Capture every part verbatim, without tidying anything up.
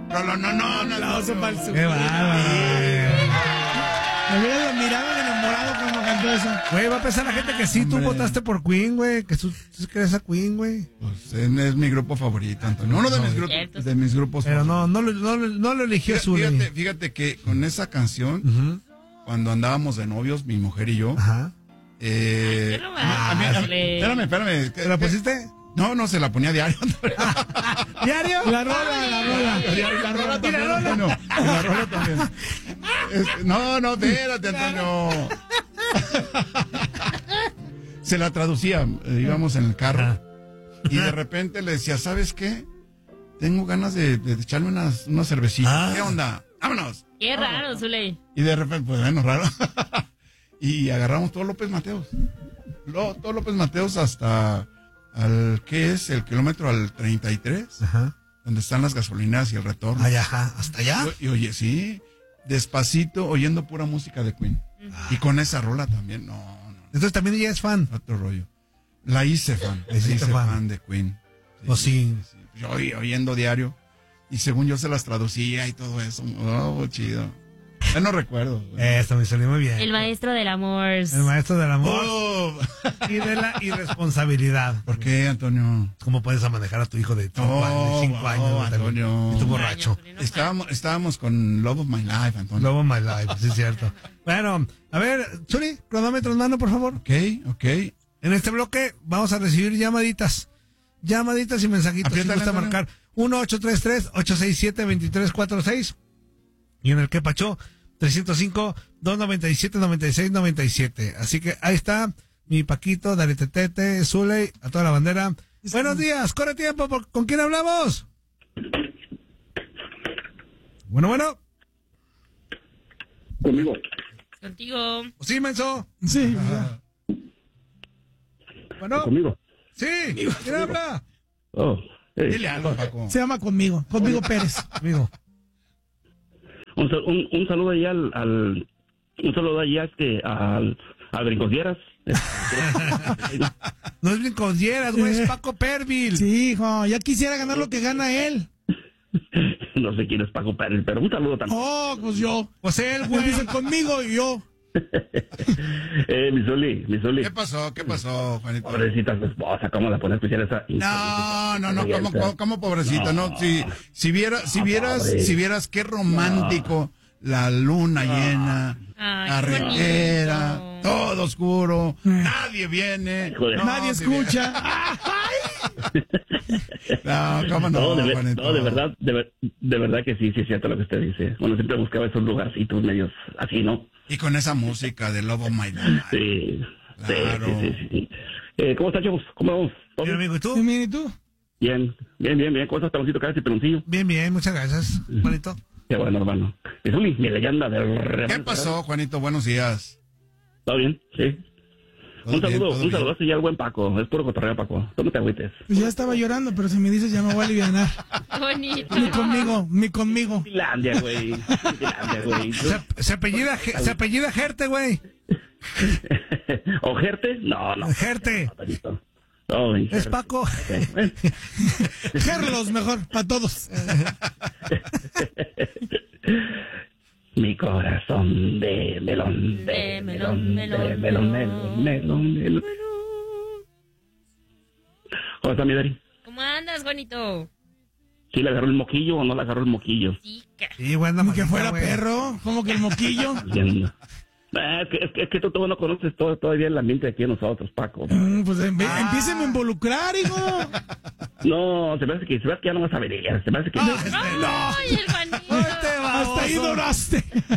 No, no, no, no, no. Aplauso para el Zuli. Qué bárbaro, güey. Me hubiera lo mirado enamorado cuando cantó eso. Güey, va a pensar la gente que sí, tú Hombre. votaste por Queen, güey. Que tú, tú crees a Queen, güey. Pues es mi grupo favorito, Antonio. Uno de mis grupos, de mis grupos Pero favoritos. no, no, lo- no, lo- no lo eligió Fíjate, Zuli. fíjate, fíjate que con esa canción, Ujú. cuando andábamos de novios, mi mujer y yo, Ajá. eh, Qué a mí- a mí- romántico. espérame, espérame. ¿Te la pusiste? No, no, se la ponía diario. ¿Diario? La rola, la rola. La rola también, Antonio. La rola también. Este, no, no, espérate, Antonio. Se la traducía, eh, íbamos en el carro Ajá. y de repente le decía, ¿sabes qué? Tengo ganas de, de echarme unas, unas cervecitas. Ah. ¿Qué onda? ¡Vámonos! Qué raro, Zuli. Y de repente, pues bueno, raro. Y agarramos todo López Mateos. Lo- todo López Mateos hasta al, ¿qué es? El kilómetro al treinta y tres, Ajá. donde están las gasolineras y el retorno. Ay, ajá. ¿Hasta allá? Y, y oye, sí, despacito, oyendo pura música de Queen. Y con esa rola también, no, no, Entonces también ella es fan. otro rollo. La hice fan, la La hiciste hice fan. fan de Queen. Pues sí. sí. Yo oí- oyendo diario, y según yo se las traducía y todo eso. Oh, chido. Ya no recuerdo. Esto me salió muy bien. El maestro del amor. El maestro del amor Oh, y de la irresponsabilidad. ¿por qué, Antonio? ¿Cómo puedes manejar a tu hijo de cinco Oh, años? oh, años güey, también? Antonio. Y tú borracho. Estábamos, estábamos con Love of My Life, Antonio. Love of my life, sí es cierto. Bueno, a ver, Zuli, cronómetro en mano, por favor. Ok, ok. En este bloque vamos a recibir llamaditas. Llamaditas y mensajitos. Si Apriétale, gusta Antonio. marcar uno ocho tres tres, ocho seis siete, dos tres cuatro seis. Y en el que Pacho, trescientos cinco, doscientos noventa y siete, noventa y seis, noventa y siete. Así que ahí está mi Paquito, Dale Tetete, Zuley, a toda la bandera. Buenos días, corre tiempo, ¿por- ¿con quién hablamos? Bueno, bueno. Conmigo. Contigo. Sí, menso. Sí. Bueno. Conmigo. Sí, ¿quién habla? Oh, hey. Dile algo, Paco. Se llama conmigo. Conmigo Pérez. Amigo. Un, sal- un, un saludo allá al, al- un saludo allá este al a Brincosieras. No es Brincosieras, güey, es Paco Pervil. Sí, hijo. Ya quisiera ganar lo que gana él. No sé quién es Paco Pérez, pero un saludo también. Oh, pues yo. Pues él, Pues güey. dice conmigo y yo. eh, mi Zuli, mi Zuli. ¿Qué pasó? ¿Qué pasó, Juanito? Pobrecita su esposa, ¿cómo la pone a escuchar esa? No, no, no, ¿cómo, cómo, cómo pobrecita? No, si, si, viera, si vieras, pobre. si vieras qué romántico, la luna llena, Ay, carretera, qué bonito. todo oscuro, nadie viene, Hijo de- no, Nadie si escucha. No, cómo no, No, de, ver- Juanito. no, de verdad, de, ver- de verdad que sí, sí es cierto lo que usted dice. Bueno, siempre buscaba esos lugarcitos medios así, ¿no? Y con esa música de Love of My Life. Sí, Claro. sí, sí, sí, sí. Eh, ¿Cómo están, chavos? ¿Cómo vamos? ¿Todo Bien, bien? amigo, ¿y tú? Sí, mira, ¿y tú? Bien, bien, bien, bien. ¿Cómo estás, Peloncito? Cabeza y Peloncillo. Bien, bien, muchas gracias, Juanito. Qué bueno, hermano. Es mi, mi leyenda del ¿Qué pasó, Juanito? Buenos días. ¿Todo bien? Sí. ¿Todo Un bien? saludo, ¿Todo un bien? saludazo ya al buen Paco. Es puro cotorreo, Paco. Tú no te agüites. Pues ya estaba llorando, pero si me dices ya me voy a aliviar. Qué bonito. Mi conmigo, mi conmigo. Finlandia, güey. Finlandia, güey. Se, se apellida, Ge- se apellida Gerte, güey. ¿Ojerte? No, no. Gerte. No, mi Es Gerte. Paco. Ok, bueno. Gerlos mejor, para todos. Mi corazón de melón, de, De melón, melón, de melón, melón, melón, melón, melón. ¿Cómo está mi Dari? ¿Cómo andas, Juanito? ¿Sí le agarró el moquillo o no le agarró el moquillo? Sí, ca- Sí, güey, anda Como que malita, fuera güey. perro, como que el moquillo. Entiendo. Ah, es, que, es, que, es que tú todavía no conoces todo, todavía el ambiente aquí de nosotros, Paco. Mm, pues em- Ah. empiecen a involucrar, hijo. No, se me hace que, se me hace que ya no vas a venir. Se me hace que... ¡Ay, el Juanito! Hasta ahí doraste.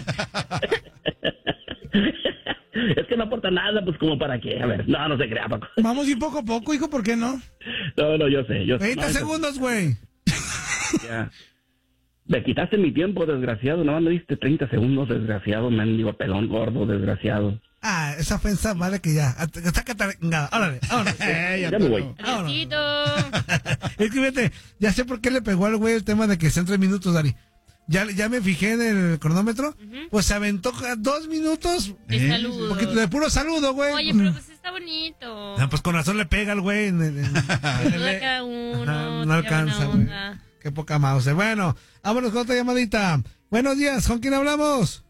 Es que no aporta nada, pues como para qué. A ver, no, no se crea, Paco. Vamos a ir poco a poco, hijo, ¿por qué no? No, no, yo sé, yo sé. veinte No, eso- segundos, güey. ya. Me quitaste mi tiempo, desgraciado. Nada más me diste treinta segundos, desgraciado. Mendigo pelón gordo, desgraciado. Ah, esa ofensa vale que ya. Sácate la chingada. Órale, órale. Ey, Ya me voy. Antonio. Adiósito. Es que fíjate, ya sé por qué le pegó al güey el tema de que sean tres minutos, Dari. Ya, ya me fijé en el cronómetro. Pues se aventó dos minutos. De ¿Eh? saludos. Porque de puro saludo, güey. Oye, pero pues está bonito. Ah, pues con razón le pega al güey. En, en- en- Saluda a cada uno. Ajá, no tira alcanza, buena güey. onda. Qué poca mouse. Bueno, vámonos con otra llamadita. Buenos días, ¿con quién hablamos?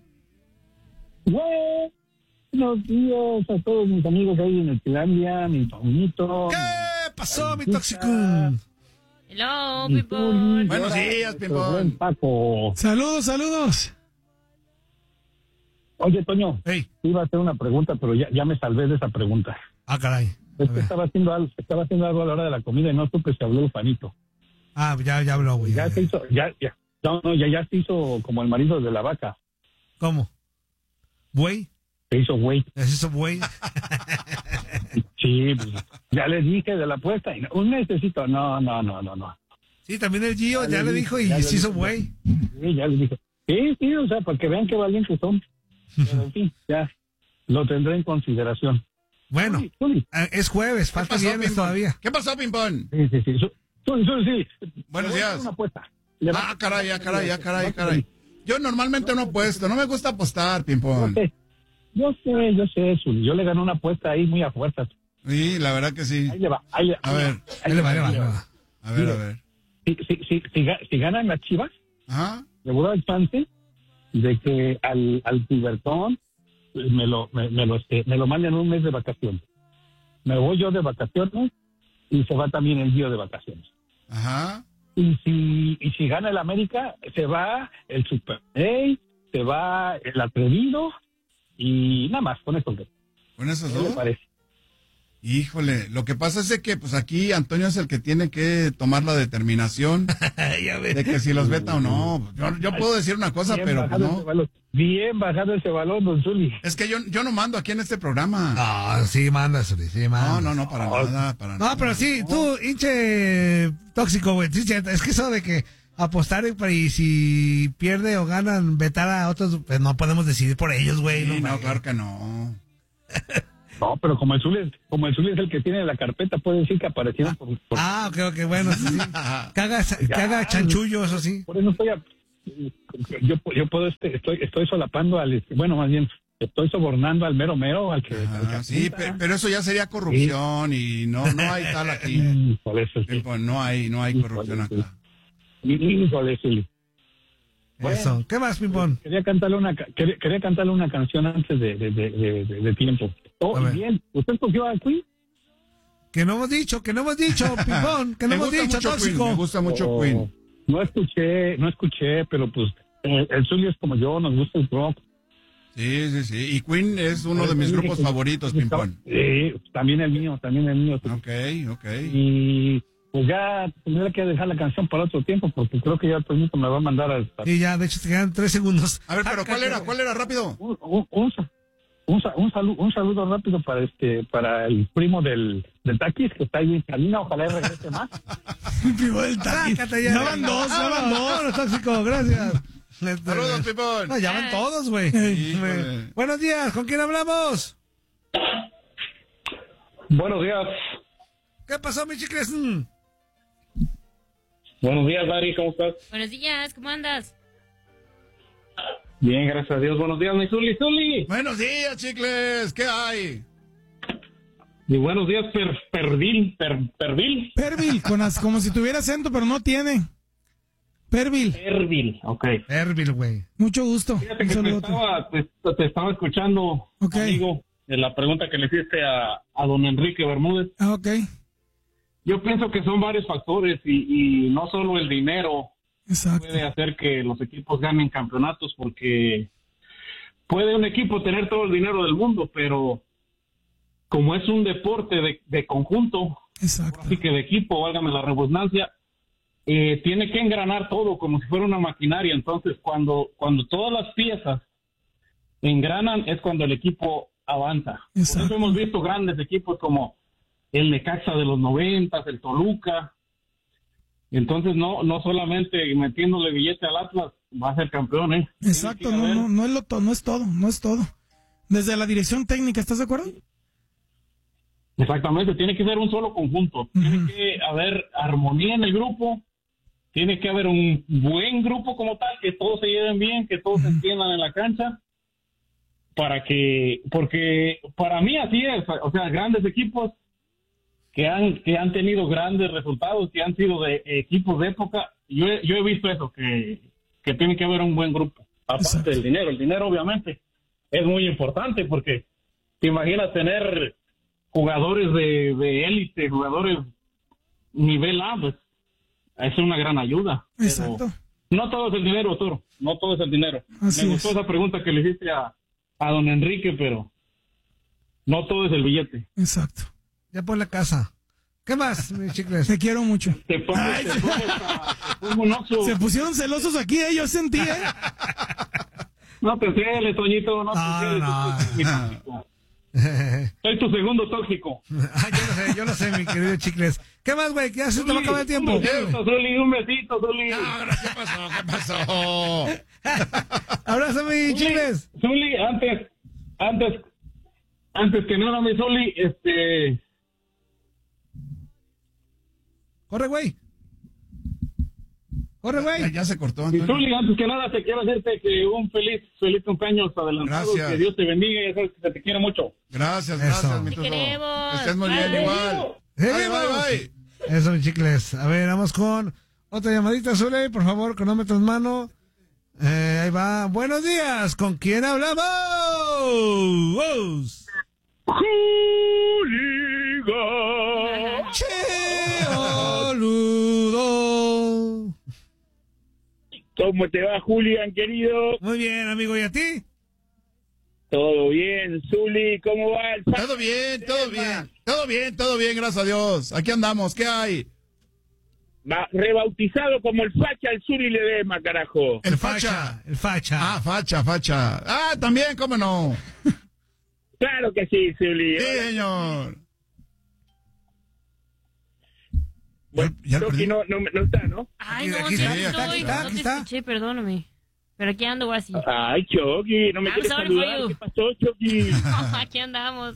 Buenos días a todos mis amigos ahí en Estilandia, mi Paunito. ¿Qué pasó, mi Paquita, Toxicum? Hello, mi people. Tuli, Buenos ahora días, nuestro Pimpón. buen Paco. Saludos, saludos. Oye, Toño, Hey. te iba a hacer una pregunta, pero ya, ya me salvé de esa pregunta. Ah, caray. A Es que ver. estaba haciendo algo, estaba haciendo algo a la hora de la comida y no supe si habló el Panito. Ah, ya, ya habló, güey. Ya ya, se ya. hizo, ya, ya, no, no, ya, ya se hizo como el marido de la vaca. ¿Cómo? ¿Buey? Se hizo güey. ¿Es eso, buey? Sí, pues, ya le dije de la apuesta y no, un necesito, no, no, no, no, no. Sí, también el Gio ya, Ya le le dijo dije, y ya le se hizo dije. buey. Sí, ya le dije. Sí, sí, o sea, para que vean qué valientes son. Pero en fin, ya lo tendré en consideración. Bueno, Zuli, Zuli. ah, es jueves, ¿Qué falta pasó, viernes Pimpón? todavía. ¿Qué pasó, Pimpón? Sí, sí, sí. Zuli, Zuli, sí. Buenos Le voy a días. hacer Una apuesta. Le va- Ah, caray, ya, caray, ya, caray, caray. Yo normalmente no apuesto, no me gusta apostar, Yo Pimpón. sé, yo sé, yo sé, Zuli. Yo le gané una apuesta ahí muy a fuerzas. Sí, la verdad que sí. Ahí le va. Ahí le, A ver. Ahí le va, ahí le va, ahí le va. A ver, a ver. Si, si, si, si, ga- si ganan las Chivas, Ajá. le voy a dar chance de que al, al Tibertón me lo, me, me lo, este, me lo manden un mes de vacaciones. Me voy yo de vacaciones y se va también el Gio de vacaciones. Ajá. Y si, y si gana el América, se va el Super Ey, se va el Atrevido y nada más, con esto. ¿Qué ¿Con esos le dos? parece? Híjole, lo que pasa es de que pues aquí Antonio es el que tiene que tomar la determinación Ya ves. de que si los veta o no. Yo, yo puedo decir una cosa, Bien pero pues, bajado ese no. balón. Bien bajado ese balón, don Zuli. Es que yo, yo no mando aquí en este programa. Ah, sí, manda, Zuli, sí, manda. No, no, no, para nada, para No, nada. pero sí, tú, hinche tóxico, güey. Sí, cierto. Es que eso de que apostar y, y si pierde o ganan, vetar a otros, pues no podemos decidir por ellos, güey. Sí, no, no, güey. claro que no. No, pero como el Zuli es, como el Zuli es el que tiene la carpeta, puede decir que aparecieron por, por, Ah, ok, ok, bueno, sí, sí. Caga, caga chanchullo, eso sí. por eso estoy a- yo, yo puedo este, estoy estoy solapando al este, bueno, más bien estoy sobornando al mero mero al que, al que Ah, sí, apunta. pe- pero eso ya sería corrupción y no, no hay tal aquí. Mm, por eso sí. Pimpón, no hay, no hay corrupción acá. Híjole, Zuli. Bueno. Eso. ¿Qué más, Pimpón? Quería cantarle una ca- quería, quería cantarle una canción antes de de, de, de, de- de tiempo. Oh, A ver. bien. ¿Usted escogió a Queen? Que no hemos dicho, que no hemos dicho, Pimpón, que no Me hemos gusta dicho, mucho Queen, tóxico. me gusta mucho Oh, Queen. No escuché, no escuché, pero pues eh, el Zuli es como yo, nos gusta el rock. Sí, sí, sí. Y Queen es uno de mis grupos favoritos, Pimpón. Sí, también el mío, también el mío. Ok, ok. Y pues ya tendría que dejar la canción para otro tiempo porque creo que ya el Toñito me va a mandar a, a- Y ya, de hecho, te quedan tres segundos. A ver, pero ¿cuál era? ¿Cuál era? Rápido. un, un, un, sa- un, sa- un saludo, un saludo rápido para este para el primo del, del Taquis que está ahí en cabina, ojalá y regrese más. Sácate ya. Ya van dos, ya van dos. Vámonos, tóxico, gracias. Saludos, Pimpón. No, ya van todos, güey. Híjole. Buenos días, ¿con quién hablamos? Buenos días. ¿Qué pasó, mi chicles? Mm. Buenos días, Dari, ¿cómo estás? Buenos días, ¿cómo andas? Bien, gracias a Dios. Buenos días, mi Zuli, Zuli. Buenos días, chicles. ¿Qué hay? Y buenos días, per, Pervil, per, Pervil. Pervil, con as- como si tuviera acento, pero no tiene. Pervil, Pervil, ok. Erbil, güey. mucho gusto. Fíjate Un que te saludote. estaba, te, te estaba escuchando, Ok. amigo, en la pregunta que le hiciste a, a don Enrique Bermúdez. Ah, ok, Yo pienso que son varios factores y, y no solo el dinero exacto. puede hacer que los equipos ganen campeonatos, porque puede un equipo tener todo el dinero del mundo, pero como es un deporte de, de conjunto, Exacto. así que de equipo, válgame la redundancia, eh, tiene que engranar todo como si fuera una maquinaria. Entonces, cuando, cuando todas las piezas engranan, es cuando el equipo avanza. Por Exacto. eso hemos visto grandes equipos como el Necaxa de los noventas, el Toluca. Entonces, no no solamente metiéndole billete al Atlas va a ser campeón, ¿eh? Exacto, Tiene que no, haber- no, no es lo to- no es todo, no es todo. Desde la dirección técnica, ¿estás de acuerdo? Exactamente, tiene que ser un solo conjunto. Tiene que haber armonía en el grupo, tiene que haber un buen grupo como tal, que todos se lleven bien, que todos se entiendan en la cancha, para que, porque para mí así es, o sea, grandes equipos que han que han tenido grandes resultados, que han sido de equipos de época. Yo he, yo he visto eso, que, que tiene que haber un buen grupo. Aparte Exacto. del dinero, el dinero obviamente es muy importante porque te imaginas tener jugadores de, de élite, jugadores nivel A, pues es una gran ayuda. Exacto. Pero no todo es el dinero, Toro, no todo es el dinero. Así Me gustó es. esa pregunta que le hiciste a, a don Enrique, pero no todo es el billete. Exacto. Ya por la casa. ¿Qué más, mi chicles? Te quiero mucho. Te pones, te pones a- te pongo un oso. Se pusieron celosos aquí, eh, yo sentí, ¿eh? No te celes, Toñito, no te No, celes. no, tú eres mi tóxico. Soy tu segundo tóxico. Ah, yo lo sé, yo lo sé, mi querido chicles. ¿Qué más, güey? ¿Qué haces? Te va a acabar el tiempo. Un besito, Zuli, un besito, Zuli. ¿Qué pasó? ¿Qué pasó? Abrazo, mi chicles. Zuli, antes, antes, antes que nada, mi Zuli, este, Corre, güey. Corre, Ya, güey. ya se cortó, mi Antonio. Zuli, antes que nada te quiero decirte que un feliz, feliz cumpleaños adelantado. Gracias. Que Dios te bendiga y ya sabes que te, te quiero mucho. Gracias, Eso. gracias, mi Te Tuzo. queremos. Que estés muy bien, Bye. igual. Hey, Bye, vamos. bye, bye. Eso, mi chicles. A ver, vamos con otra llamadita, Zule, por favor, cronómetro en mano. Eh, ahí va. Buenos días. ¿Con quién hablamos? Che, boludo. ¿Cómo te va, Julián, querido? Muy bien, amigo. ¿Y a ti? Todo bien, Zuli, ¿cómo va el Todo bien, todo bien. Todo bien, todo bien, gracias a Dios. Aquí andamos, ¿qué hay? Va, rebautizado como el facha al Zuli Ledesma, carajo. El facha. El facha. Ah, facha, facha. Ah, también, ¿cómo no? Claro que sí, Zuli. Sí, señor. Bueno, Ya- ya lo Toki perdí. no, no, no está, ¿no? Ay, Aquí- no, aquí sí, está, aquí aquí estoy. está, No aquí te está. escuché, perdóname. Pero aquí ando así. Ay, Chucky, no me I'm quieres sorry for saludar. you. ¿Qué pasó, Chucky? Aquí andamos.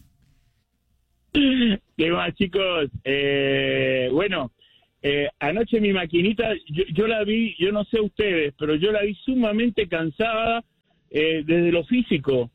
¿Qué más, chicos? Eh, bueno, eh, anoche mi maquinita, yo, yo la vi, yo no sé ustedes, pero yo la vi sumamente cansada eh, desde lo físico.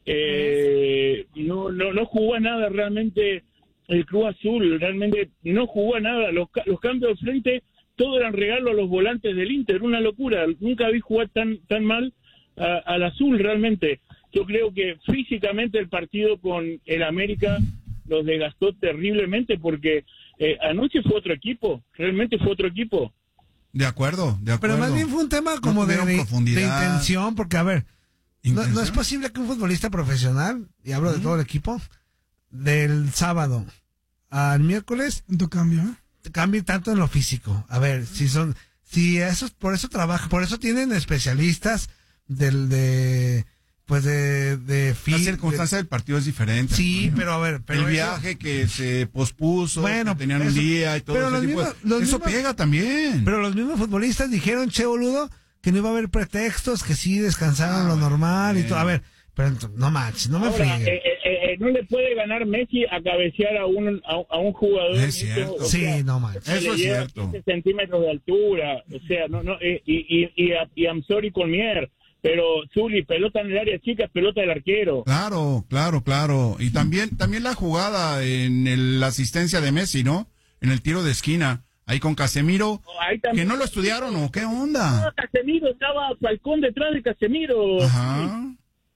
Eh, no, no, no jugó a nada realmente el Cruz Azul, realmente no jugó a nada. Los, ca- los cambios de frente, todo eran regalo a los volantes del Inter, una locura. Nunca vi jugar tan, tan mal a- al Azul realmente. Yo creo que físicamente el partido con el América los desgastó terriblemente porque eh, anoche fue otro equipo, realmente fue otro equipo. De acuerdo, de acuerdo. Pero más bien fue un tema como de, tuvieron de- profundidad. de intención, porque a ver, no, no es ¿Intención? posible que un futbolista profesional, y hablo de todo el equipo, del sábado al miércoles ¿Cuánto cambio, eh? cambie tanto en lo físico. A ver, si son, si eso, por eso trabaja, por eso tienen especialistas del de, pues de, de La fi- circunstancia del partido es diferente. de- sí, Antonio. pero a ver, pero el eso- viaje que se pospuso, Bueno, que tenían eso- un día y todo pero ese los tipo de- mismos- los eso mismos- pega también. Pero los mismos futbolistas dijeron, che, boludo, que no iba a haber pretextos, que sí descansaron Ah, lo bueno, normal y bien. todo. A ver, pero ent- no manches, no me Ahora, friegues. eh, eh, eh, no le puede ganar Messi a cabecear a un, a, a un jugador. Es cierto. o sea, Sí, no manches. que Eso le es lleva cierto. quince centímetros de altura, o sea, no, no, eh, y, y, y, a- y I'm sorry con Mier, pero Zuli, pelota en el área chica, es pelota del arquero. Claro, claro, claro. Y también, también la jugada en el- la asistencia de Messi, ¿no? En el tiro de esquina, ahí con Casemiro, Ahí que también. no lo estudiaron o qué No, onda. Casemiro, estaba Falcón detrás de Casemiro. Ajá.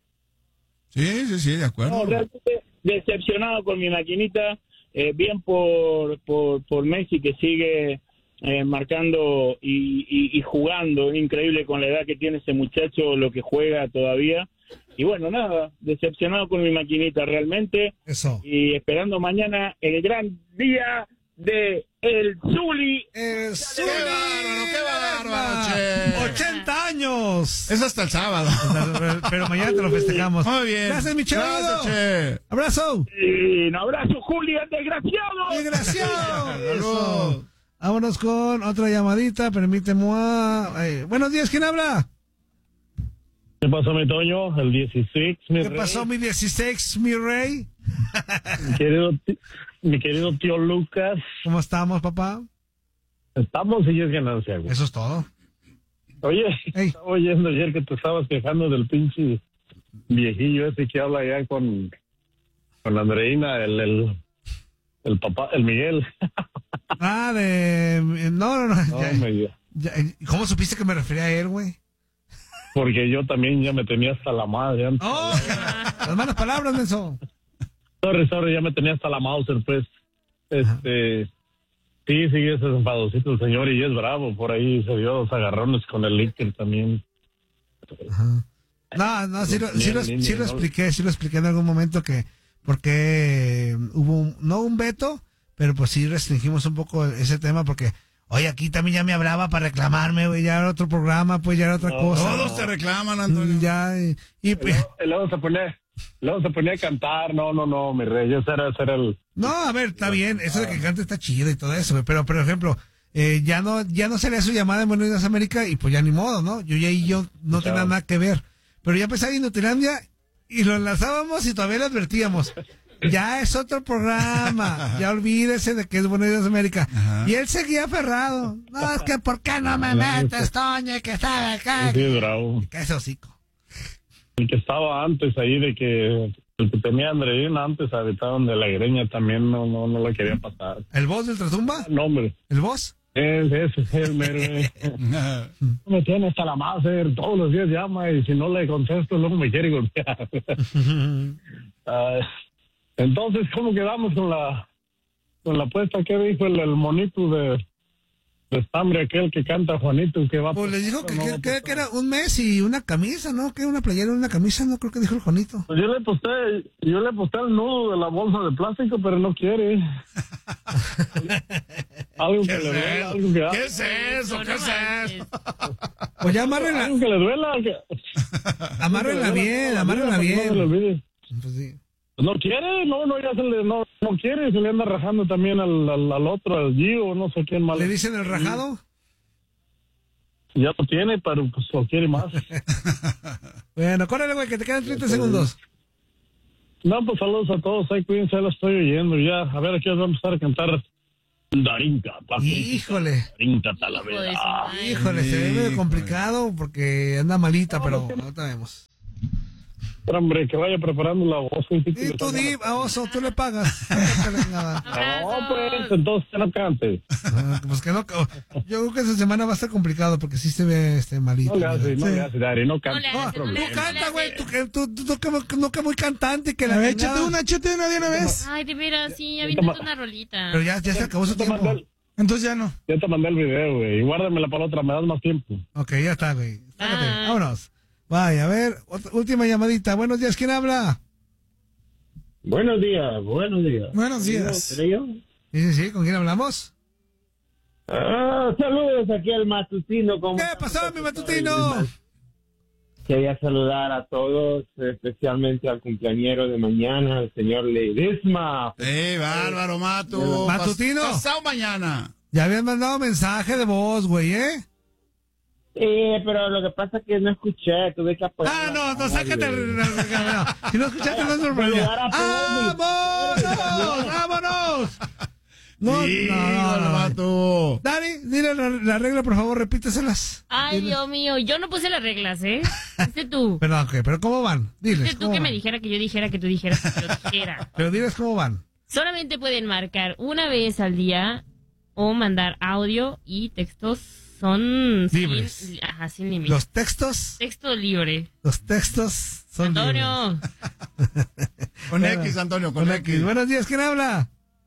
Sí, sí, sí, de No, acuerdo. realmente decepcionado con mi maquinita, eh, bien por, por, por Messi que sigue eh, marcando y, y, y jugando, increíble con la edad que tiene ese muchacho, lo que juega todavía. Y bueno, nada, decepcionado con mi maquinita realmente Eso. y esperando mañana el gran día de el Zuli. El ¡Qué bárbaro, qué bárbaro, che! ¡ochenta años! Es hasta el sábado. Pero, pero mañana te lo festejamos. Muy bien. Gracias, mi chavo. Gracias, che. ¡Abrazo! Y un abrazo, Julián, desgraciado. ¡Desgraciado! Saludos. Eso. Vámonos con otra llamadita, permíteme. eh, buenos días, ¿quién habla? ¿Qué pasó, mi Toño? El dieciséis, mi ¿Qué rey. pasó, mi dieciséis, mi rey? Mi querido, ti- mi querido tío Lucas. ¿Cómo estamos, papá? Estamos y es ganancia, güey. Eso es todo. Oye, Ey. estaba oyendo ayer que te estabas quejando del pinche viejillo ese que habla allá con, con Andreina, el, el, el papá, el Miguel. Ah, de... No, no, no. No, ya- me- ya- ¿Cómo supiste que me refería a él, güey? porque yo también ya me tenía hasta la madre. antes. ¡Oh! Las malas palabras, menso. Sorry, sorry, ya me tenía hasta la Mauser, pues. Este... Sí, sí, ese es enfadosito el señor y es bravo. Por ahí se dio dos agarrones con el Iker también. Ajá. No, no, sí lo, sí, lo, sí lo expliqué, sí lo expliqué en algún momento que porque hubo un, no un veto, pero pues sí restringimos un poco ese tema porque, oye, aquí también ya me hablaba para reclamarme, güey, ya era otro programa, pues ya era otra No, cosa. Todos te reclaman, Antonio. Ya, y, y, pues, Y luego se ponía, luego se ponía a cantar. No, no, no, mi rey, ese era, ese era el... no, a ver, está bien, eso de que cante está chido y todo eso, güey, pero por ejemplo, eh, ya no ya no salía su llamada en Buenos Días América y pues ya ni modo, ¿no? Yo ya ahí yo no Claro. tenía nada que ver. Pero ya empecé ahí en Nutilandia y lo enlazábamos y todavía le advertíamos. Ya es otro programa, ya olvídese de que es Buenos Días América. Ajá. Y él seguía aferrado. No, es que ¿por qué no me metes, Toño, que estaba acá? Sí, bravo. ¿Qué es hocico? El que estaba antes ahí de que... El que tenía Andreina antes habitaban de la Greña también no, no, no lo quería pasar. ¿El boss del Tratumba? No, hombre. ¿El boss? Ese es el mero. eh. Me tiene hasta la madre, todos los días llama y si no le contesto luego me quiere golpear. Ah, entonces, ¿cómo quedamos con la con la apuesta? ¿Qué dijo el, el monito de, de estambre aquel que canta Juanito? Que va Pues por- le dijo que, no, que, no, que- pues, que era un mes y una camisa, ¿no? Que una playera y una camisa, no creo que dijo el Juanito. Pues yo le posté, yo le posté el nudo de la bolsa de plástico, pero no quiere. Algo que ¿Qué le es duela, eso? algo que, ¿Qué es eso? No, ¿Qué no es manches. eso? Pues ya amárrenla, algo que le duela. Que, amárrenla bien, amárrenla No se le bien. olvide. Pues sí. No quiere, no, no, ya se le, no, no quiere, se le anda rajando también al, al, al otro, al Gio, no sé quién más. ¿Le dicen el rajado? Ya lo tiene, pero pues lo quiere más. Bueno, córrele, güey, que te quedan treinta segundos. No, pues saludos a todos, ahí cuídense, ya lo estoy oyendo, ya, a ver, aquí vamos a empezar a cantar Darinka, papi. Híjole, Darinka Hijo de Talavera. su madre. híjole, se ve medio Híjole. complicado porque anda malita, pero no sabemos. Pero, hombre, que vaya preparando la voz. Y tú, di, a Oso, tú le pagas. Nada. No, pues, entonces no cante. Ah, pues que no, yo creo que esa semana va a estar complicado porque sí se ve este malito. No le hace, no Sí. le hace, Dari, no cante. No le no hay hace, no le problema. Tú canta, güey, tú, que- tú, tú, tú, que- no que muy cantante, que la A ver, chingada. échate una, échate una de una vez. Ay, de veras, sí, Toma. aviéntate una rolita. Pero ya, ya se acabó su Ya te tiempo. mandé el- Entonces ya no. ya te mandé el video, güey, y guárdamela para otra, me das más tiempo. Ok, ya está, güey. Sácate, Bye. vámonos. Vaya, a ver, otra- última llamadita. Buenos días, ¿quién habla? Buenos días, buenos días. Buenos días. ¿Seré yo? Sí, sí, sí, ¿con quién hablamos? Ah, saludos aquí al matutino. ¿Cómo ¿Qué estamos? pasó, mi matutino? Quería saludar a todos, especialmente al cumpleañero de mañana, al señor Ledesma. ¡Eh, bárbaro, Mato! Matutino. Pas- Pasado mañana. Ya habían mandado mensaje de voz, güey, ¿eh? Eh, pero lo que pasa es que no escuché, tuve que apoyar. Ah, la no, no, radio. sácate. el- no, Si no escuchaste, no es normal. Saludar a ¡Vámonos! ¡Vámonos! No, Sí, no, no, no. Mato. Dani, dile la, la regla, por favor, repíteselas. Ay, Dios mío, yo no puse las reglas, ¿eh? Fuiste tú. Perdón, ok, pero ¿cómo van? Diles, Fuiste tú ¿cómo que me van? dijera que yo dijera que tú dijeras que yo dijera. Pero diles cómo van. Solamente pueden marcar una vez al día o mandar audio y textos son Libres. sin, ajá, sin límite. Los textos, Texto libre. los textos son libres. Antonio. Con Bueno, X, Antonio, con, Con X. X. Buenos días, ¿quién habla?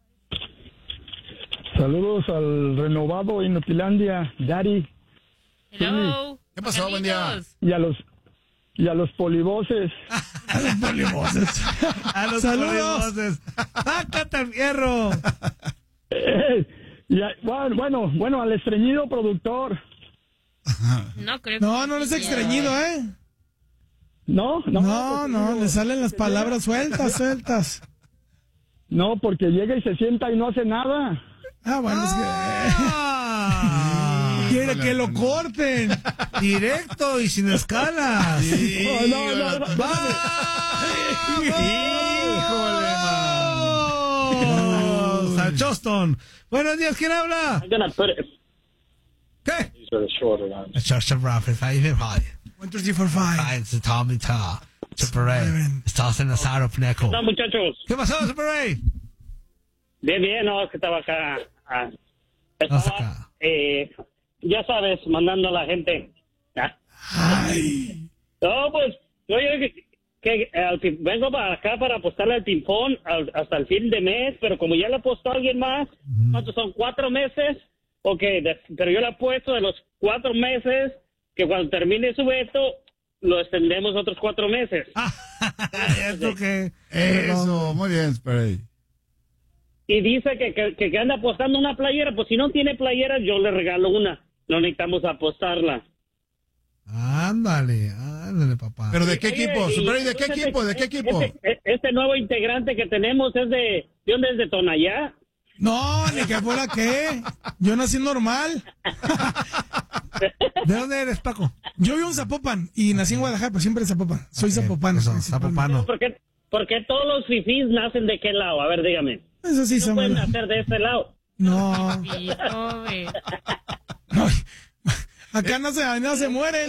Saludos al renovado Inutilandia, Dari, Hello. ¿Qué pasó? Buen día. Carlitos. y a los y a los polivoces. A los polivoces. A los Saludos. polivoces. ¡Sácate el fierro! Eh, y a- bueno, bueno, bueno, al estreñido productor. No creo No, que no es sí, extrañido, ¿eh? No, no, No, no, le salen las palabras sueltas, sueltas. no, porque llega y se sienta y no hace nada. Ah, bueno, es que... Ah, Quiere que lo corten. directo y sin escalas. Sí, No, no, no, no. ¡Vamos! Al Choston. Buenos días, ¿quién habla? I'm gonna put it ¿Qué? sort of shorter on. Choston Raffles, ahí me vale. One, two, three, four, five. Ay, se Tommy Ta. Super Ray. Estás en la Sara Pneco. No, muchachos, ¿Qué pasó, Super Ray? Bien, bien, no, es que estaba acá. Ah, estaba, eh, ya sabes, mandando a la gente. ¿Ah? Ay. No, pues, yo que, que, que vengo para acá para apostarle al ping-pong al, hasta el fin de mes, pero como ya le apostó a alguien más, ¿cuántos son? ¿Cuatro meses? Ok, de, pero yo le apuesto de los cuatro meses, que cuando termine su veto, lo extendemos otros cuatro meses. ¿Eso qué? Eso, muy bien, Spray. Y dice que, que, que anda apostando una playera, pues si no tiene playera, yo le regalo una. No necesitamos apostarla. Ándale, ándale, papá. ¿Pero de qué Oye, equipo? y- Spray, ¿de qué este- equipo? ¿De qué equipo? Este, este nuevo integrante que tenemos es de... ¿De dónde es? ¿De Tonayá? No, ni que fuera qué. Yo nací normal. ¿De dónde eres, Paco? Yo vivo en Zapopan y nací en Guadalajara, pero siempre en Zapopan. Soy zapopano. Eso, principalmente. zapopano. ¿Por qué, por qué todos los fifís nacen de qué lado? A ver, dígame. Eso sí, No somos. pueden nacer de este lado. No. Sí, pobre. No, acá no se, no se mueren.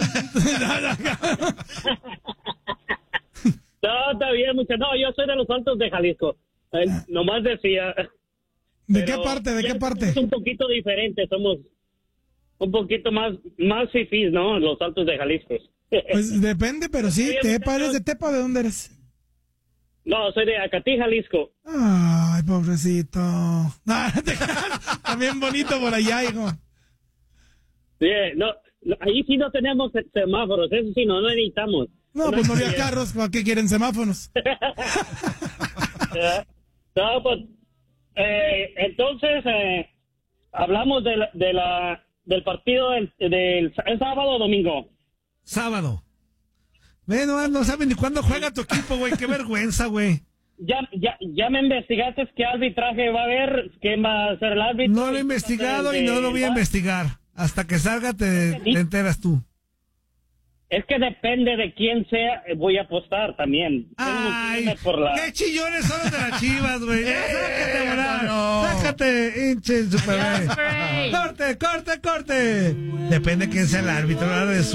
No, está bien, muchachos. No, yo soy de los Altos de Jalisco. Eh, nomás decía... ¿De pero qué parte? ¿De qué es- parte? Es un poquito diferente. Somos un poquito más, más fifís, ¿no? Los Altos de Jalisco. Pues depende, pero sí. ¿Tepa eres de Tepa? ¿De dónde eres? No, soy de Acatí, Jalisco. Ay, pobrecito. No, no te creas. También bonito por allá, hijo. Sí, no, no, ahí sí no tenemos se- semáforos, eso sí, no, no necesitamos. No, pues no había carros. ¿Para qué quieren semáforos? No, pues, eh, entonces, eh, hablamos de la, de la, del partido del, del ¿es sábado o domingo? Sábado. Ve, no, no saben ni cuándo juega tu equipo, güey. Qué vergüenza, güey. Ya, ya, ya me investigaste qué arbitraje va a haber, quién va a ser el árbitro. No lo he investigado y no lo voy a investigar. Hasta que salga te, te enteras tú. Es que depende de quién sea, eh, voy a apostar también. Ay, por la... qué chillones son los de las Chivas, güey. Ya, sácate, volar. Sácate, hinche, super. Corte, corte, corte. Depende quién sea el árbitro. Ahora de su